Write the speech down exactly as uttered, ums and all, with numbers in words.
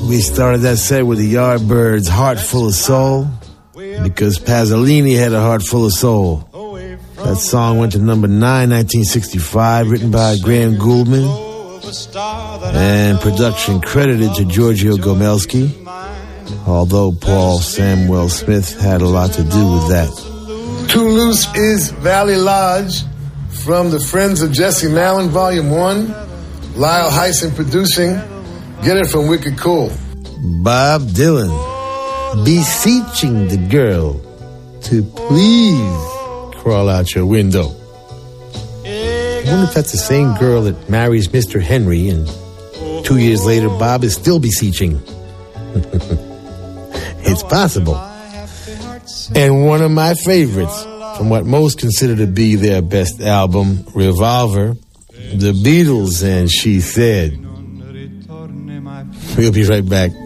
We started that set with the Yardbirds' Heart Full of Soul because Pasolini had a heart full of soul. That song went to number nine, nineteen sixty-five, written by Graham Gouldman and production credited to Giorgio Gomelski, although Paul Samuel Smith had a lot to do with that. Too Loose is Valley Lodge from the Friends of Jesse Malin, Volume one. Lyle Hyson producing. Get it from Wicked Cool. Bob Dylan beseeching the girl to please crawl out your window. I wonder if that's the same girl that marries Mister Henry and two years later Bob is still beseeching. It's possible. And one of my favorites from what most consider to be their best album, Revolver, the Beatles and She Said. We'll be right back.